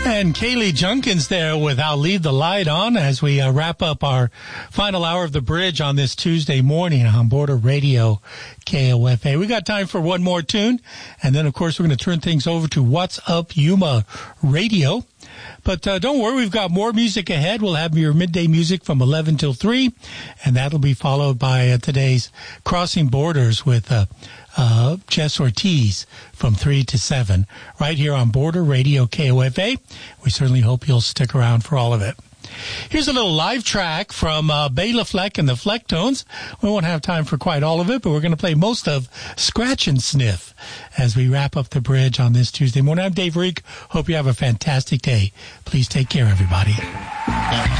And Kaylee Junkins there with I'll Leave the Light On as we wrap up our final hour of the bridge on this Tuesday morning on Border Radio KOFA. We got time for one more tune, and then, of course, we're going to turn things over to What's Up Yuma Radio. But don't worry, we've got more music ahead. We'll have your midday music from 11 till 3, and that'll be followed by today's Crossing Borders with Jess Ortiz from 3 to 7, right here on Border Radio KOFA. We certainly hope you'll stick around for all of it. Here's a little live track from Bela Fleck and the Flecktones. We won't have time for quite all of it, but we're going to play most of Scratch and Sniff as we wrap up the bridge on this Tuesday morning. I'm Dave Reek. Hope you have a fantastic day. Please take care, everybody.